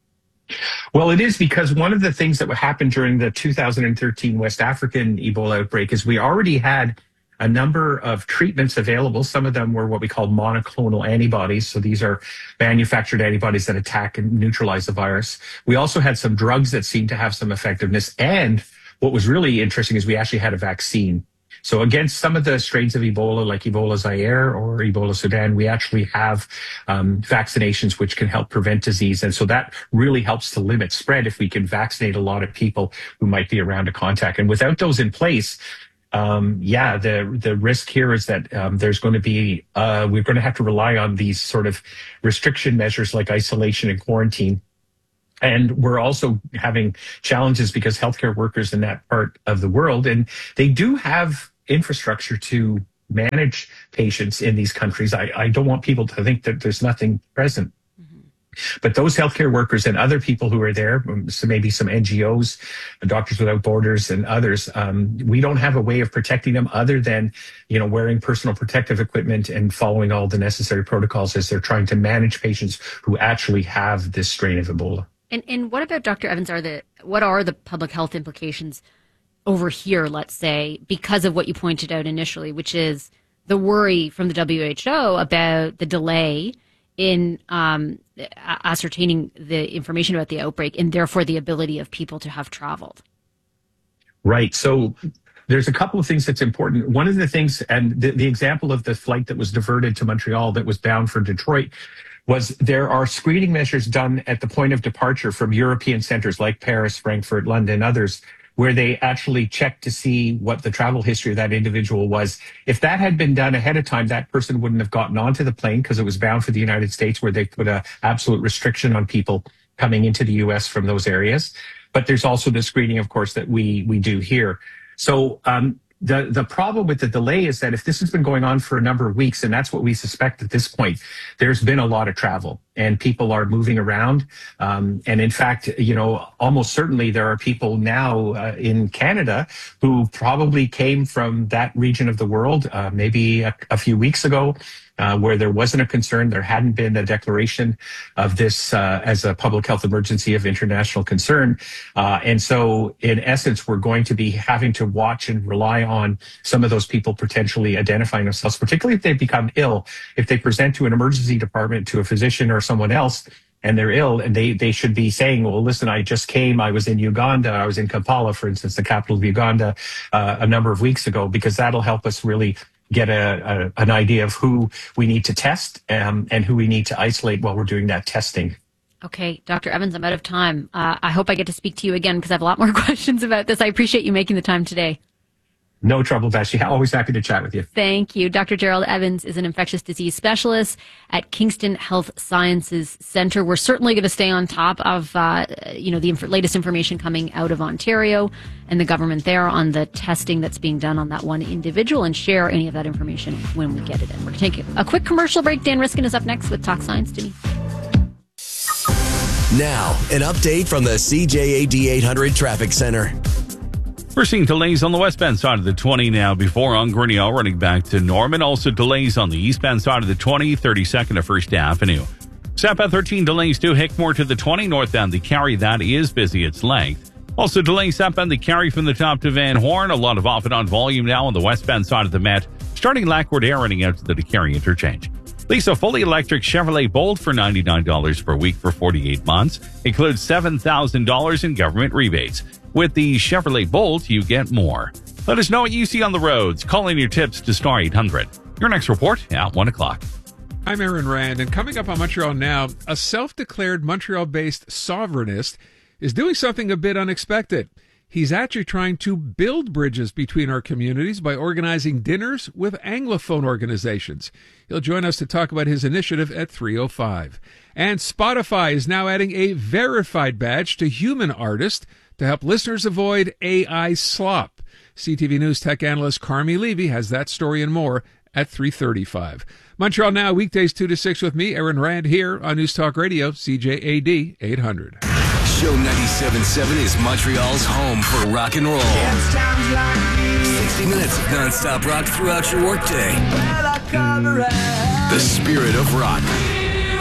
Well, it is, because one of the things that happened during the two thousand thirteen West African Ebola outbreak is we already had a number of treatments available. Some of them were what we call monoclonal antibodies. So these are manufactured antibodies that attack and neutralize the virus. We also had some drugs that seemed to have some effectiveness. And what was really interesting is we actually had a vaccine. So against some of the strains of Ebola, like Ebola Zaire or Ebola Sudan, we actually have um, vaccinations which can help prevent disease. And so that really helps to limit spread if we can vaccinate a lot of people who might be around a contact. And without those in place, um, yeah, the the risk here is that um, there's going to be, uh, we're going to have to rely on these sort of restriction measures like isolation and quarantine. And we're also having challenges because healthcare workers in that part of the world, and they do have infrastructure to manage patients in these countries. I, I don't want people to think that there's nothing present. Mm-hmm. But those healthcare workers and other people who are there, so maybe some N G Os, Doctors Without Borders and others, um, we don't have a way of protecting them other than, you know, wearing personal protective equipment and following all the necessary protocols as they're trying to manage patients who actually have this strain of Ebola. And and what about, Doctor Evans, are the what are the public health implications over here, let's say, because of what you pointed out initially, which is the worry from the W H O about the delay in um, ascertaining the information about the outbreak and therefore the ability of people to have traveled? Right. So there's a couple of things that's important. One of the things, and the, the example of the flight that was diverted to Montreal that was bound for Detroit, was there are screening measures done at the point of departure from European centers like Paris, Frankfurt, London, others, where they actually check to see what the travel history of that individual was. If that had been done ahead of time, that person wouldn't have gotten onto the plane because it was bound for the United States, where they put an absolute restriction on people coming into the U S from those areas. But there's also the screening, of course, that we we do here. So um, the the problem with the delay is that if this has been going on for a number of weeks, and that's what we suspect at this point, there's been a lot of travel and people are moving around. Um, and in fact, you know, almost certainly there are people now uh, in Canada who probably came from that region of the world, uh, maybe a, a few weeks ago, Uh, where there wasn't a concern. There hadn't been a declaration of this uh, as a public health emergency of international concern. Uh, and so, in essence, we're going to be having to watch and rely on some of those people potentially identifying themselves, particularly if they become ill. If they present to an emergency department, to a physician or someone else, and they're ill, and they, they should be saying, well, listen, I just came, I was in Uganda, I was in Kampala, for instance, the capital of Uganda, uh, a number of weeks ago, because that'll help us really get a, a an idea of who we need to test um, and who we need to isolate while we're doing that testing. Okay, Doctor Evans, I'm out of time. Uh, I hope I get to speak to you again because I have a lot more questions about this. I appreciate you making the time today. No trouble, Vashi. Always happy to chat with you. Thank you. Doctor Gerald Evans is an infectious disease specialist at Kingston Health Sciences Centre. We're certainly going to stay on top of, uh, you know, the inf- latest information coming out of Ontario and the government there on the testing that's being done on that one individual, and share any of that information when we get it in. We're going to take a quick commercial break. Dan Riskin is up next with Talk Science to Me. Now, an update from the C J A D eight hundred Traffic Center. We're seeing delays on the westbound side of the twenty now before on Grinnell running back to Norman. Also delays on the eastbound side of the twenty, thirty-second to First Avenue. Southbound thirteen delays to Hickmore to the twenty. Northbound the Carry, that is busy its length. Also delays southbound the Carry from the top to Van Horn. A lot of off and on volume now on the westbound side of the Met, starting Lackwood Air running out to the Carry interchange. Lease a fully electric Chevrolet Bolt for ninety-nine dollars per week for forty-eight months. Includes seven thousand dollars in government rebates. With the Chevrolet Bolt, you get more. Let us know what you see on the roads. Call in your tips to star eight hundred. Your next report at one o'clock. I'm Aaron Rand, and coming up on Montreal Now, a self-declared Montreal-based sovereignist is doing something a bit unexpected. He's actually trying to build bridges between our communities by organizing dinners with Anglophone organizations. He'll join us to talk about his initiative at three oh five. And Spotify is now adding a verified badge to human artists to help listeners avoid A I slop. C T V News tech analyst Carmi Levy has that story and more at three thirty-five. Montreal Now, weekdays two to six with me, Aaron Rand, here on News Talk Radio, C J A D eight hundred. Show ninety-seven point seven is Montreal's home for rock and roll. sixty minutes of non-stop rock throughout your workday. The spirit of rock.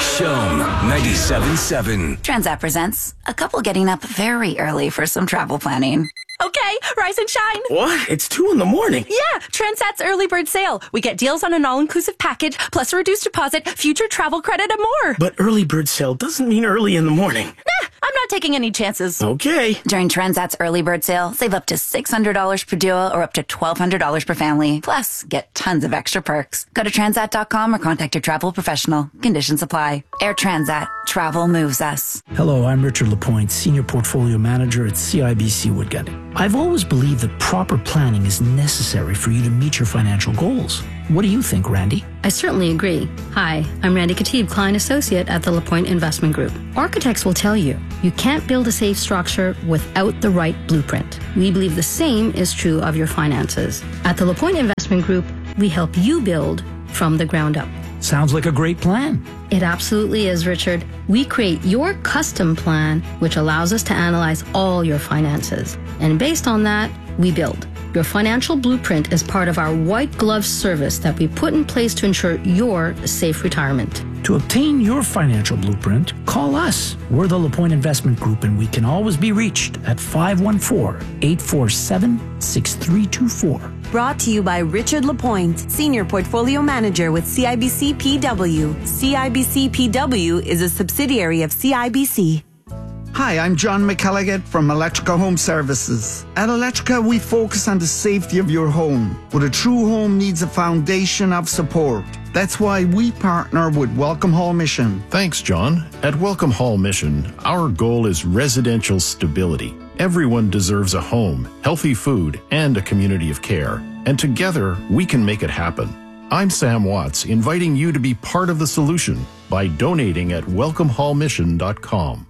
Shome ninety-seven point seven. Transat presents a couple getting up very early for some travel planning. Okay, rise and shine. What? It's two in the morning. Yeah, Transat's early bird sale. We get deals on an all-inclusive package, plus a reduced deposit, future travel credit, and more. But early bird sale doesn't mean early in the morning. Nah, I'm not taking any chances. Okay. During Transat's early bird sale, save up to six hundred dollars per duo or up to twelve hundred dollars per family. Plus, get tons of extra perks. Go to transat dot com or contact your travel professional. Conditions apply. Air Transat. Travel moves us. Hello, I'm Richard Lapointe, Senior Portfolio Manager at C I B C Woodgut. I've always believed that proper planning is necessary for you to meet your financial goals. What do you think, Randy? I certainly agree. Hi, I'm Randy Katib, Client Associate at the LaPointe Investment Group. Architects will tell you, you can't build a safe structure without the right blueprint. We believe the same is true of your finances. At the LaPointe Investment Group, we help you build from the ground up. Sounds like a great plan. It absolutely is, Richard. We create your custom plan, which allows us to analyze all your finances. And based on that, we build. Your financial blueprint is part of our white glove service that we put in place to ensure your safe retirement. To obtain your financial blueprint, call us. We're the LaPointe Investment Group, and we can always be reached at five one four, eight four seven, six three two four. Brought to you by Richard Lapointe, Senior Portfolio Manager with C I B C P W. C I B C P W is a subsidiary of C I B C. Hi, I'm John McElligott from Electrica Home Services. At Electrica, we focus on the safety of your home, but a true home needs a foundation of support. That's why we partner with Welcome Hall Mission. Thanks, John. At Welcome Hall Mission, our goal is residential stability. Everyone deserves a home, healthy food, and a community of care. And together, we can make it happen. I'm Sam Watts, inviting you to be part of the solution by donating at welcome hall mission dot com.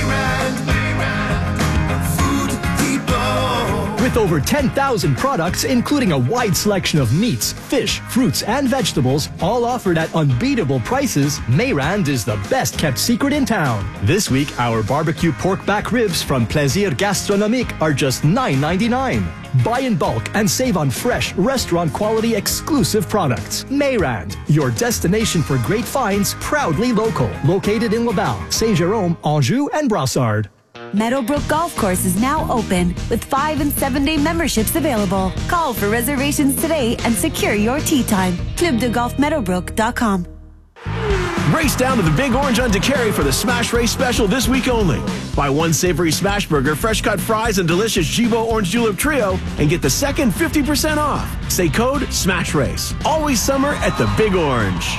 With over ten thousand products, including a wide selection of meats, fish, fruits, and vegetables, all offered at unbeatable prices, Mayrand is the best-kept secret in town. This week, our barbecue pork back ribs from Plaisir Gastronomique are just nine ninety-nine. Buy in bulk and save on fresh, restaurant-quality exclusive products. Mayrand, your destination for great finds, proudly local. Located in Laval, Saint-Jérôme, Anjou, and Brossard. Meadowbrook Golf Course is now open with five and seven day memberships available. Call for reservations today and secure your tee time. club de golf meadowbrook dot com. Race down to the Big Orange on DeCarry for the Smash Race special this week only. Buy one savory smash burger, fresh cut fries, and delicious Jibo Orange Julep Trio and get the second fifty percent off. Say code SMASH RACE. Always summer at the Big Orange.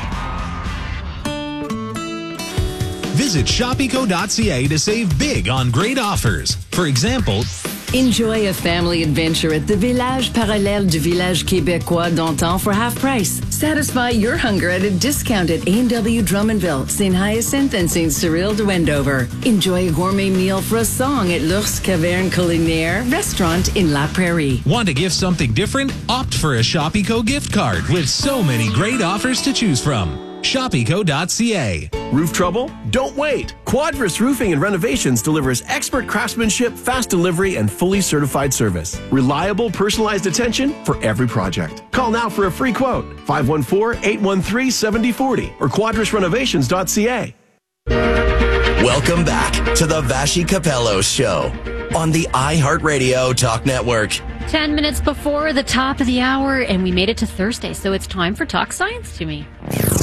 Visit shop eco dot c a to save big on great offers. For example, enjoy a family adventure at the Village Parallèle du Village Québécois d'Antan for half price. Satisfy your hunger at a discount at A and W Drummondville, Saint Hyacinthe, and Saint Cyril de Wendover. Enjoy a gourmet meal for a song at L'Ours Caverne Culinaire restaurant in La Prairie. Want to give something different? Opt for a Shop Eco gift card with so many great offers to choose from. shop eco dot c a. Roof trouble? Don't wait. Quadris Roofing and Renovations delivers expert craftsmanship, fast delivery, and fully certified service. Reliable, personalized attention for every project. Call now for a free quote. five one four, eight one three, seven zero four zero or quadris renovations dot c a. Welcome back to the Vashi Capello Show on the iHeartRadio Talk Network. Ten minutes before the top of the hour, and we made it to Thursday, so it's time for Talk Science to Me.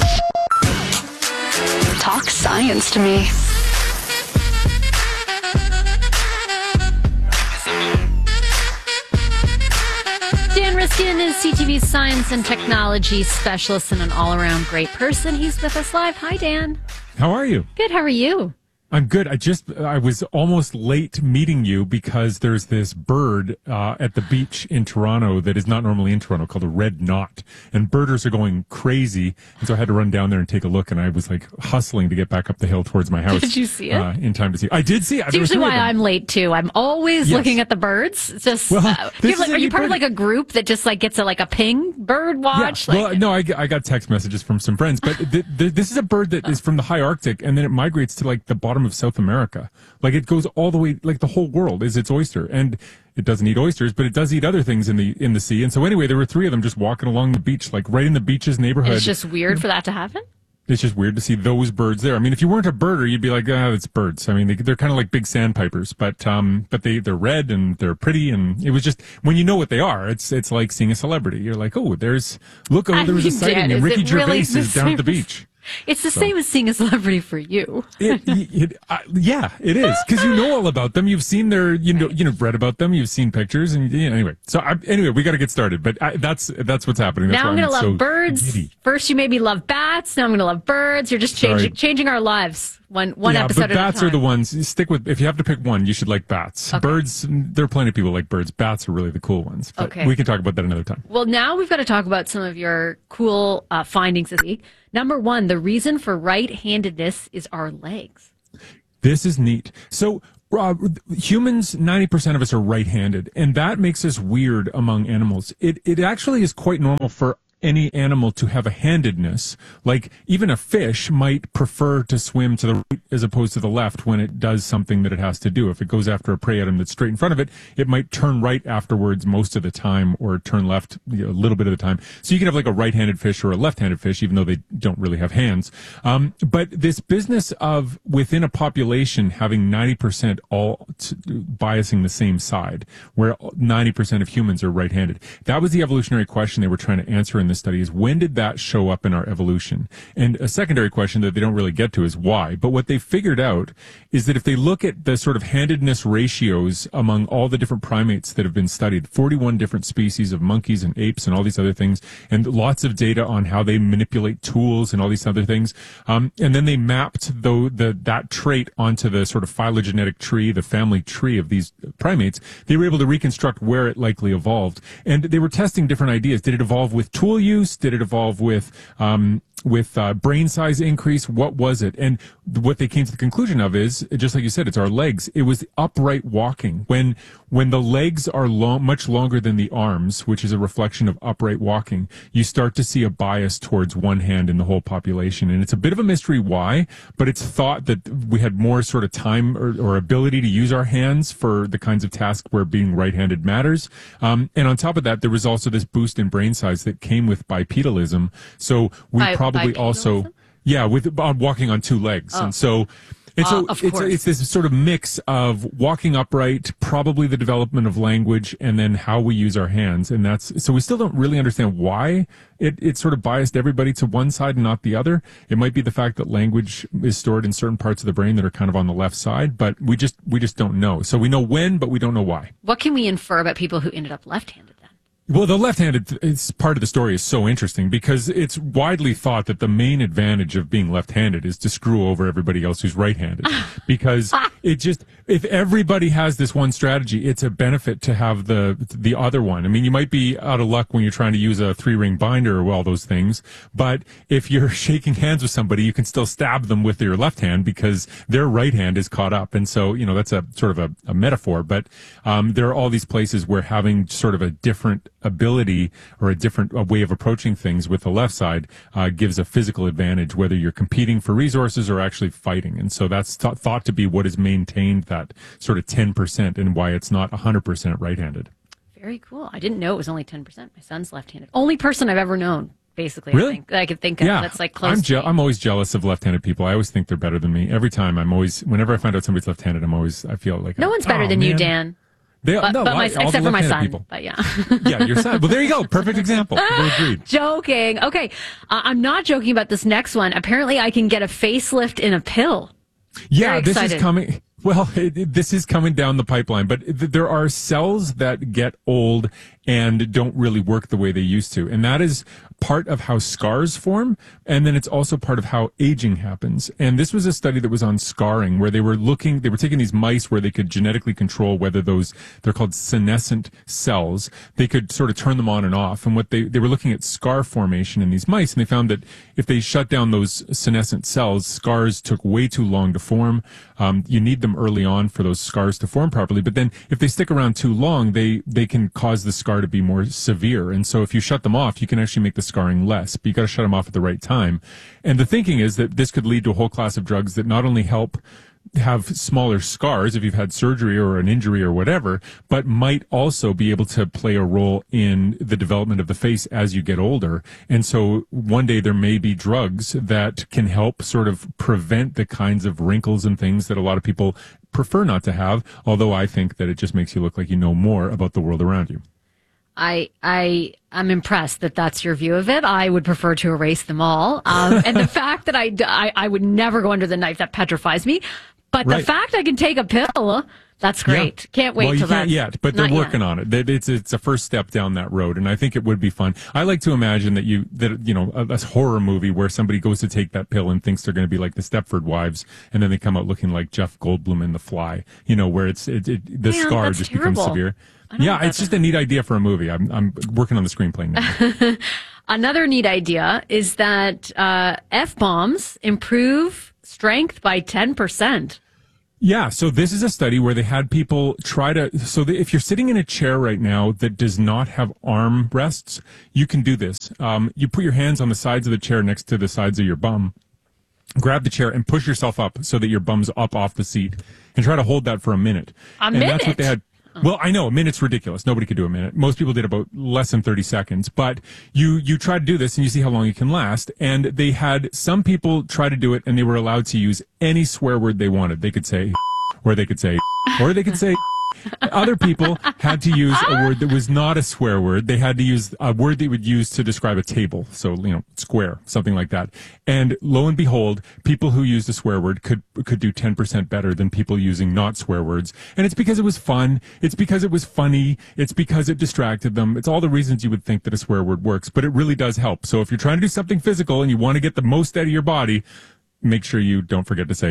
Talk science to me. Dan Riskin is C T V's science and technology specialist and an all-around great person. He's with us live. Hi, Dan. How are you? Good. How are you? I'm good. I just, I was almost late meeting you because there's this bird uh, at the beach in Toronto that is not normally in Toronto called a red knot. And birders are going crazy. And so I had to run down there and take a look. And I was like hustling to get back up the hill towards my house. Did you see it? Uh, in time to see it. I did see it. It's usually why I'm late too. I'm always Yes. looking at the birds. It's just, Well, uh, this you have, like, is a are you neat part of bird. like a group that just like gets a, like a ping bird watch? Yeah. Like, Well, no, I, I got text messages from some friends, but th- th- this is a bird that is from the high Arctic, and then it migrates to like the bottom of South America. Like it goes all the way, like the whole world is its oyster, and it doesn't eat oysters, but it does eat other things in the in the sea. And so anyway, there were three of them just walking along the beach, like right in the beach's neighborhood. it's just weird for that to happen. It's just weird to see those birds there. I mean, if you weren't a birder, you'd be like, ah, it's birds. I mean, they, they're kind of like big sandpipers, but um, but they they're red and they're pretty, and it was just when you know what they are, it's it's like seeing a celebrity. You're like, oh, there's look, oh, there was a sighting, and Ricky Gervais is down at the beach. It's the So- same as seeing a celebrity for you. It, it, uh, yeah, it is, because you know all about them. You've seen their, you know, you know, read about them. You've seen pictures, and you know, anyway. So I, anyway, we got to get started. But I, that's that's what's happening. That's Now why I'm going to love so birds. giddy. First, you made me love bats. Now I'm going to love birds. You're just changing Sorry. changing our lives one one yeah, episode but at bats a time. are the ones. You stick with. If you have to pick one, you should like bats. Okay. Birds. There are plenty of people like birds. Bats are really the cool ones. But Okay. we can talk about that another time. Well, now we've got to talk about some of your cool uh, findings this week. Number one, the reason for right-handedness is our legs. This is neat. So, uh, humans, ninety percent of us are right-handed, and that makes us weird among animals. It it actually is quite normal for any animal to have a handedness. Like, even a fish might prefer to swim to the right as opposed to the left when it does something that it has to do. If it goes after a prey item that's straight in front of it, it might turn right afterwards most of the time, or turn left, you know, a little bit of the time. So you can have like a right-handed fish or a left-handed fish, even though they don't really have hands. Um, but this business of within a population having ninety percent all t- biasing the same side, where ninety percent of humans are right-handed, that was the evolutionary question they were trying to answer in this study, is when did that show up in our evolution? And a secondary question that they don't really get to is why. But what they figured out is that if they look at the sort of handedness ratios among all the different primates that have been studied, forty-one different species of monkeys and apes and all these other things, and lots of data on how they manipulate tools and all these other things, um, and then they mapped the, the, that trait onto the sort of phylogenetic tree, the family tree of these primates, they were able to reconstruct where it likely evolved. And they were testing different ideas. Did it evolve with tool use? Did it evolve with um, with uh, brain size increase? What was it? And what they came to the conclusion of is, just like you said, it's our legs. It was upright walking. When when the legs are long, much longer than the arms, which is a reflection of upright walking, you start to see a bias towards one hand in the whole population. And it's a bit of a mystery why, but it's thought that we had more sort of time or, or ability to use our hands for the kinds of tasks where being right-handed matters. Um, and on top of that, there was also this boost in brain size that came with bipedalism. So we Bi- probably bipedalism? also, yeah, with on walking on two legs. Oh. And so, and Uh, so of it's, course. it's this sort of mix of walking upright, probably the development of language, and then how we use our hands. And that's, so we still don't really understand why it, it sort of biased everybody to one side and not the other. It might be the fact that language is stored in certain parts of the brain that are kind of on the left side, but we just, we just don't know. So we know when, but we don't know why. What can we infer about people who ended up left-handed? Well, the left-handed it's part of the story is so interesting because it's widely thought that the main advantage of being left-handed is to screw over everybody else who's right-handed. Because it just, if everybody has this one strategy, it's a benefit to have the the other one. I mean, you might be out of luck when you're trying to use a three-ring binder or all those things, but if you're shaking hands with somebody, you can still stab them with your left hand because their right hand is caught up. And so, you know, that's a sort of a, a metaphor, but um, there are all these places where having sort of a different ability or a different a way of approaching things with the left side uh, gives a physical advantage, whether you're competing for resources or actually fighting. And so that's th- thought to be what has maintained that sort of ten percent and why it's not one hundred percent right-handed. Very cool. I didn't know it was only ten percent. My son's left-handed. Only person I've ever known, basically, Really? I think, that I could think of Yeah, that's like close I'm, to je- me. I'm always jealous of left-handed people. I always think they're better than me. Every time I'm always, whenever I find out somebody's left-handed, I'm always, I feel like, No one's better oh, than you, man. Dan. They, But, no, but my, I- all the except for my left-handed son. people. But yeah. Yeah, your son. Well, there you go. Perfect example. We agreed. Joking. Okay. Uh, I'm not joking about this next one. Apparently, I can get a facelift in a pill. Yeah, Very this excited. is coming. Well, it, it- this is coming down the pipeline, but th- there are cells that get old and don't really work the way they used to. And that is part of how scars form. And then it's also part of how aging happens. And this was a study that was on scarring where they were looking, they were taking these mice where they could genetically control whether those, they're called senescent cells. They could sort of turn them on and off. And what they, they were looking at scar formation in these mice. And they found that if they shut down those senescent cells, scars took way too long to form. Um, you need them early on for those scars to form properly. But then if they stick around too long, they, they can cause the scar to be more severe. And so if you shut them off, you can actually make the scarring less, but you got to shut them off at the right time. And the thinking is that this could lead to a whole class of drugs that not only help have smaller scars if you've had surgery or an injury or whatever, but might also be able to play a role in the development of the face as you get older. And so one day there may be drugs that can help sort of prevent the kinds of wrinkles and things that a lot of people prefer not to have, although I think that it just makes you look like you know more about the world around you. I I am impressed that that's your view of it. I would prefer to erase them all. Um, and the fact that I, I, I would never go under the knife, that petrifies me. But Right. the fact I can take a pill, that's great. Yeah. Can't wait well, you till can't that's yet, but they're not working yet. on it. They- It's it's a first step down that road, and I think it would be fun. I like to imagine that you that you know a, a horror movie where somebody goes to take that pill and thinks they're going to be like the Stepford Wives, and then they come out looking like Jeff Goldblum in The Fly. You know, where it's it, it the Man, scar that's just terrible. becomes severe. I don't know Yeah, about it's just a neat idea for a movie. I'm I'm working on the screenplay now. Another neat idea is that uh, F-bombs improve strength by ten percent. Yeah, so this is a study where they had people try to, so that if you're sitting in a chair right now that does not have arm rests, you can do this. Um, you put your hands on the sides of the chair next to the sides of your bum, grab the chair and push yourself up so that your bum's up off the seat, and try to hold that for a minute. A and minute? That's what they had. Well, I know a minute's ridiculous. Nobody could do a minute. Most people did about less than thirty seconds. But you you try to do this and you see how long you can last. And they had some people try to do it, and they were allowed to use any swear word they wanted. They could say, or they could say, or they could say. Other people had to use a word that was not a swear word. They had to use a word they would use to describe a table. So, you know, square, something like that. And lo and behold, people who used a swear word could could do ten percent better than people using not swear words. And it's because it was fun. It's because it was funny. It's because it distracted them. It's all the reasons you would think that a swear word works, but it really does help. So if you're trying to do something physical and you want to get the most out of your body, make sure you don't forget to say.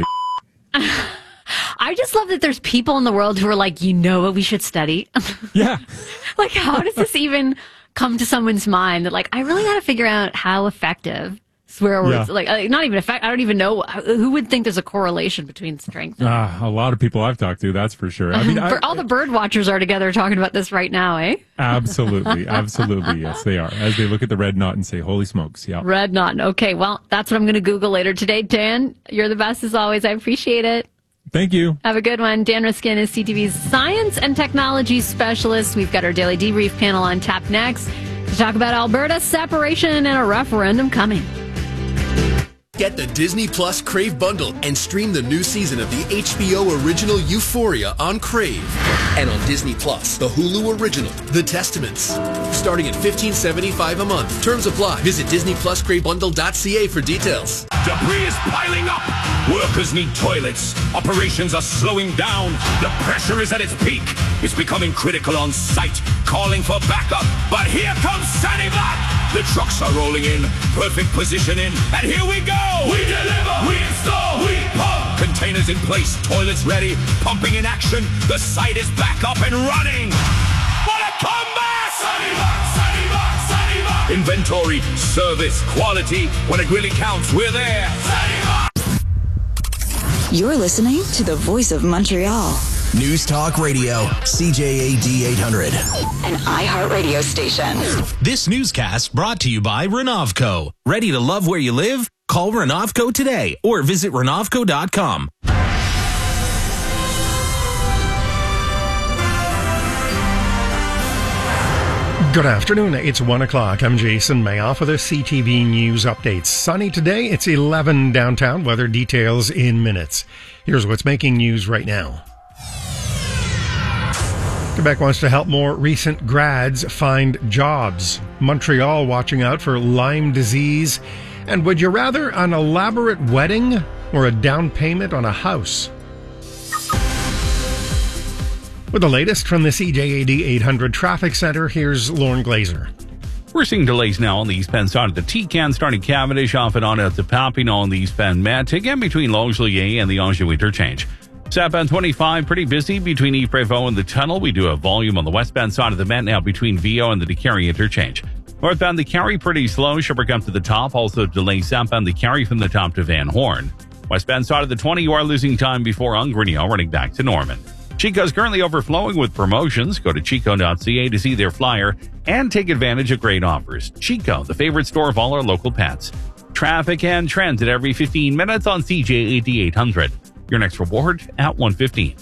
I just love that there's people in the world who are like, you know what we should study? Yeah. Like, how does this even come to someone's mind that, like, I really got to figure out how effective swear words, Yeah. like, uh, not even effect. I don't even know who would think there's a correlation between strength. Ah, a lot of people I've talked to, that's for sure. I mean, I, All the bird watchers are together talking about this right now, eh? absolutely, absolutely, yes, they are. As they look at the red knot and say, "Holy smokes!" Yeah. Red knot. Okay, well, that's what I'm going to Google later today. Dan, you're the best as always. I appreciate it. Thank you. Have a good one. Dan Riskin is C T V's science and technology specialist. We've got our daily debrief panel on tap next to talk about Alberta separation and a referendum coming. Get the Disney Plus Crave bundle and stream the new season of the H B O original Euphoria on Crave. And on Disney Plus, the Hulu original, The Testaments. Starting at fifteen seventy-five a month. Terms apply. Visit Disney Plus Crave Bundle dot C A for details. Debris is piling up. Workers need toilets. Operations are slowing down. The pressure is at its peak. It's becoming critical on site, calling for backup. But here comes Sandy Black. The trucks are rolling in. Perfect positioning. And here we go. We deliver. We install. We pump. Containers in place. Toilets ready. Pumping in action. The site is back up and running. What a comeback! Sandy Black. Sandy Black. Sandy Black. Inventory, service, quality. When it really counts, we're there. Sandy Black. You're listening to the voice of Montreal. News Talk Radio, C J A D eight hundred. An iHeart radio station. This newscast brought to you by Renovco. Ready to love where you live? Call Renovco today or visit Renovco dot com. Good afternoon. It's one o'clock. I'm Jason Mayoff with a C T V News update. Sunny today. It's eleven downtown. Weather details in minutes. Here's what's making news right now. Quebec wants to help more recent grads find jobs. Montreal watching out for Lyme disease. And would you rather an elaborate wedding or a down payment on a house? With the latest from the C J A D eight hundred Traffic Center, here's Lauren Glazer. We're seeing delays now on the eastbound side of the T-Can, starting Cavendish off and on at the Papineau on the eastbound Met, again between Longueuil and the Anjou interchange. Southbound twenty-five, pretty busy between Yves Prévost and the tunnel. We do have volume on the westbound side of the Met now between Viau and the DeCarry interchange. Northbound the Carry, pretty slow. Sherbrooke up to the top. Also delays southbound the Carry from the top to Van Horn. Westbound side of the twenty, you are losing time before Ungrinio, running back to Norman. Chico's currently overflowing with promotions. Go to chico dot c a to see their flyer and take advantage of great offers. Chico, the favorite store of all our local pets. Traffic and trends at every fifteen minutes on C J A D eight hundred. Your next reward at one fifteen.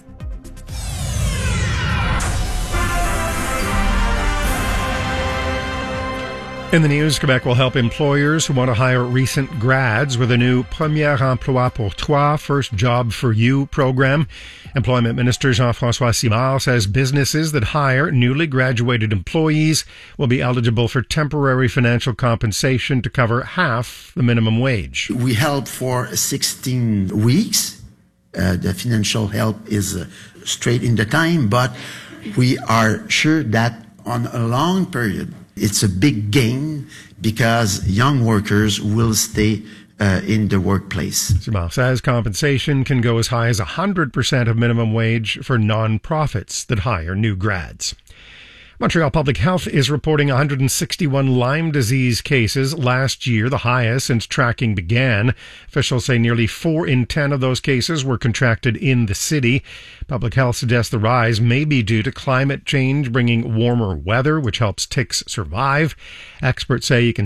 In the news, Quebec will help employers who want to hire recent grads with a new Premier Emploi pour Toi, First Job for You program. Employment Minister Jean-François Simard says businesses that hire newly graduated employees will be eligible for temporary financial compensation to cover half the minimum wage. We help for sixteen weeks. Uh, the financial help is uh, straight in the time, but we are sure that on a long period, it's a big gain because young workers will stay uh, in the workplace. Simard says compensation can go as high as one hundred percent of minimum wage for non-profits that hire new grads. Montreal Public Health is reporting one hundred sixty-one Lyme disease cases last year, the highest since tracking began. Officials say nearly four in ten of those cases were contracted in the city. Public Health suggests the rise may be due to climate change bringing warmer weather, which helps ticks survive. Experts say you can